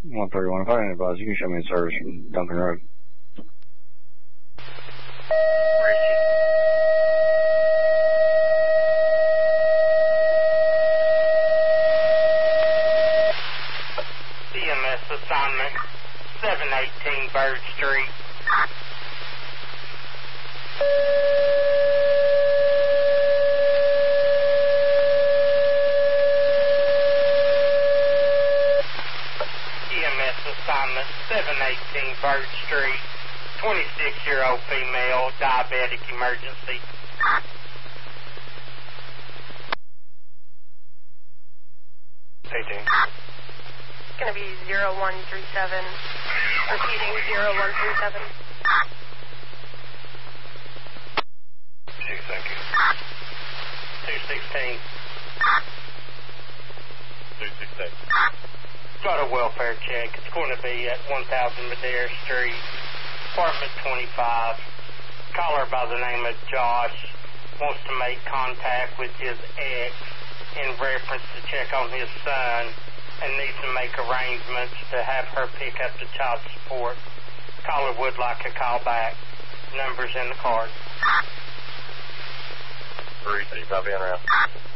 131. If I didn't advise, you can show me the service from Duncan Road. Where is she? EMS assignment 718 Bird Street. EMS assignment 718 Bird Street. 26-year-old female, diabetic emergency. It's going to be 0137. Repeating 0137. Thank you. 216. 216. Got a welfare check. It's going to be at 1000 Madera Street, apartment 25. Caller by the name of Josh wants to make contact with his ex in reference to check on his son and needs to make arrangements to have her pick up the child support. Caller would like a call back. Numbers in the card. 3, 5 in around.